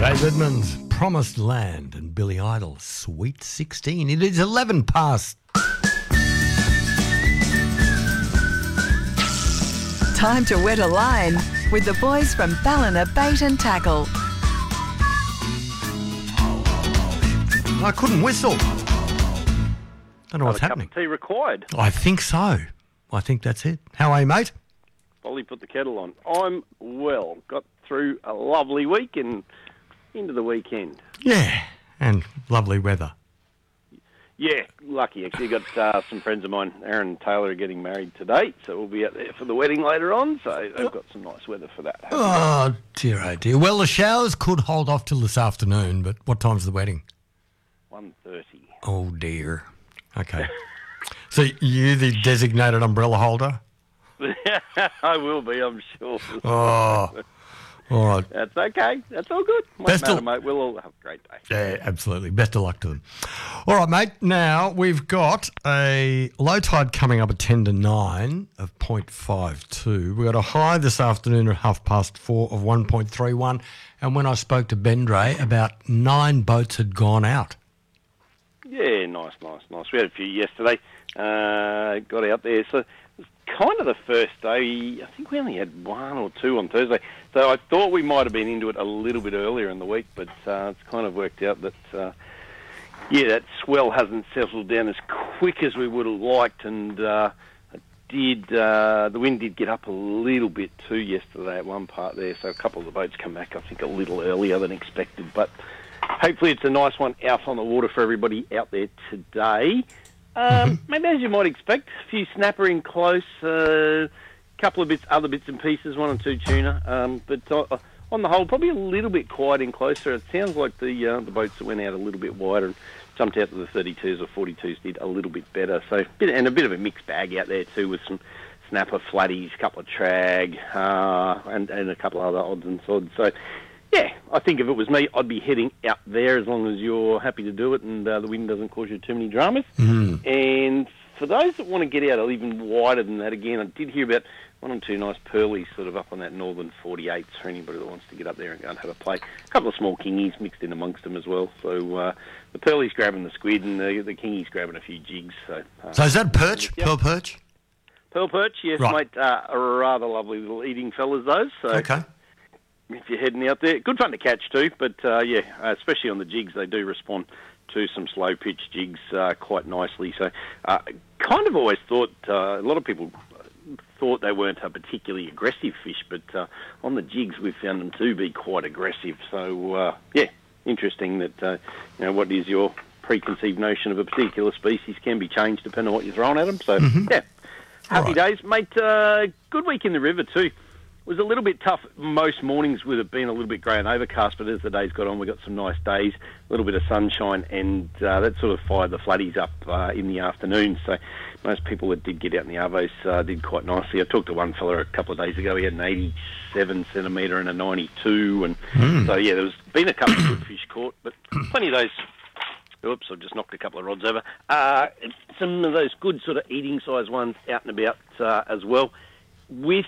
Dave Edmonds, Promised Land, and Billy Idol, Sweet 16. It is 11 past. Time to wet a line with the boys from Ballina Bait and Tackle. I couldn't whistle. Don't know what's happening. Cup of tea required. I think so. I think that's it. How are you, mate? Bolly put the kettle on. I'm well. Got through a lovely week and into the weekend. Yeah, and lovely weather. Yeah, lucky actually. Got some friends of mine, Aaron and Taylor, are getting married today, so we'll be out there for the wedding later on. So they've got some nice weather for that. Oh dear. Well, the showers could hold off till this afternoon, but what time's the wedding? 1:30. Oh dear. Okay. So you the designated umbrella holder? I will be, I'm sure. Oh, all right. That's okay. That's all good. Won't matter, mate. We'll all have a great day. Yeah, absolutely. Best of luck to them. All right, mate. Now, we've got a low tide coming up at 10 to 9 of 0.52. We've got a high this afternoon at 4:30 of 1.31. And when I spoke to Bendre, about 9 boats had gone out. Yeah, nice. We had a few yesterday. Got out there. So it was kind of the first day. I think we only had 1 or 2 on Thursday. So I thought we might have been into it a little bit earlier in the week, but it's kind of worked out that, that swell hasn't settled down as quick as we would have liked. And the wind did get up a little bit too yesterday at one part there. So a couple of the boats come back, I think, a little earlier than expected. But hopefully it's a nice one out on the water for everybody out there today. Maybe as you might expect, a few snapper in close, couple of other bits and pieces, 1 or 2 tuna. But on the whole, probably a little bit quiet in closer. It sounds like the boats that went out a little bit wider and jumped out to the 32s or 42s did a little bit better. So a bit of a mixed bag out there too, with some snapper flatties, a couple of trag, and a couple of other odds and sods. So yeah, I think if it was me, I'd be heading out there as long as you're happy to do it and the wind doesn't cause you too many dramas. And for those that want to get out even wider than that, again, I did hear about 1 or 2 nice pearlies sort of up on that northern 48s for anybody that wants to get up there and go and have a play. A couple of small kingies mixed in amongst them as well. So the pearlies grabbing the squid and the kingies grabbing a few jigs. So is that perch? Yep. Pearl perch? Pearl perch, yes, right. Mate. Rather lovely little eating fellas, those. So okay. If you're heading out there, good fun to catch too, but especially on the jigs, they do respond to some slow pitch jigs quite nicely. So kind of always thought, a lot of people thought they weren't a particularly aggressive fish, but on the jigs we've found them to be quite aggressive. So interesting that what is your preconceived notion of a particular species can be changed depending on what you're throwing at them. So happy days. Mate, good week in the river too. It was a little bit tough most mornings with it being a little bit grey and overcast, but as the days got on, we got some nice days, a little bit of sunshine, and that sort of fired the flatties up in the afternoon. So most people that did get out in the arvos did quite nicely. I talked to one fella a couple of days ago. He had an 87 centimetre and a 92, and so there's been a couple of good fish caught, but plenty of those. Oops, I've just knocked a couple of rods over. Some of those good sort of eating size ones out and about as well. With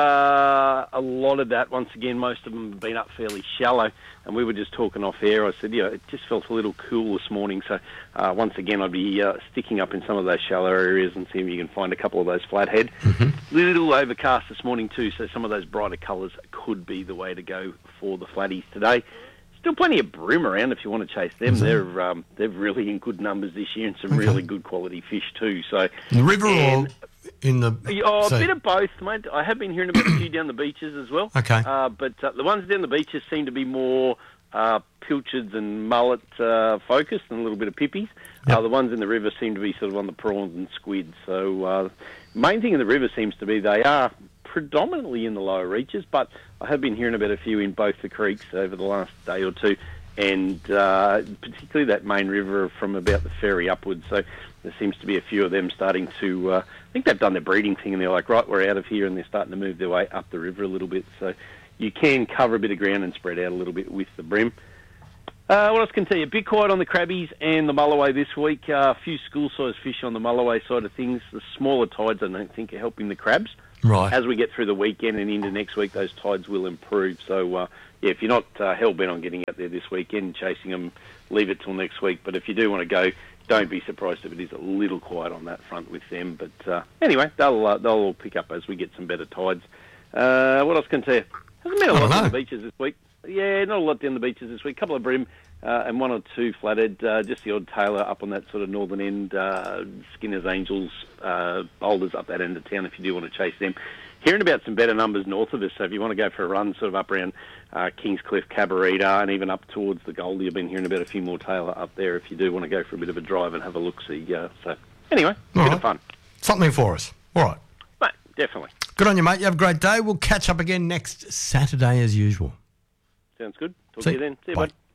a lot of that, once again, most of them have been up fairly shallow, and we were just talking off air. I said, it just felt a little cool this morning, so once again, I'd be sticking up in some of those shallow areas and see if you can find a couple of those flathead. Little overcast this morning too, so some of those brighter colours could be the way to go for the flatties today. Still plenty of bream around if you want to chase them. They're really in good numbers this year, and some really good quality fish too. So in the river or in the... a bit of both, mate. I have been hearing about a few down the beaches as well. Okay. But the ones down the beaches seem to be more pilchards and mullet focused and a little bit of pippies. Yep. The ones in the river seem to be sort of on the prawns and squid. So main thing in the river seems to be they are predominantly in the lower reaches, but I have been hearing about a few in both the creeks over the last day or two, and particularly that main river from about the ferry upwards. So there seems to be a few of them starting to, I think they've done their breeding thing, and they're like, right, we're out of here, and they're starting to move their way up the river a little bit. So you can cover a bit of ground and spread out a little bit with the bream. What else can I tell you? A bit quiet on the crabbies and the mulloway this week. A few school-sized fish on the mulloway side of things. The smaller tides, I don't think, are helping the crabs. Right. As we get through the weekend and into next week, those tides will improve. So yeah, if you're not hell-bent on getting out there this weekend, chasing them, leave it till next week. But if you do want to go, don't be surprised if it is a little quiet on that front with them. But anyway, they'll all pick up as we get some better tides. What else can I tell you? Hasn't been a lot on the beaches this week. Yeah, not a lot down the beaches this week. A couple of bream and one or two flathead. Just the odd tailor up on that sort of northern end. Skinner's Angels, Boulders up that end of town if you do want to chase them. Hearing about some better numbers north of us, so if you want to go for a run sort of up around Kingscliff, Cabarita, and even up towards the Goldie, I've been hearing about a few more tailor up there if you do want to go for a bit of a drive and have a look-see. So anyway, a bit of fun. Something for us. All right. Mate, definitely. Good on you, mate. You have a great day. We'll catch up again next Saturday as usual. Sounds good. Talk to you then. See you, bud.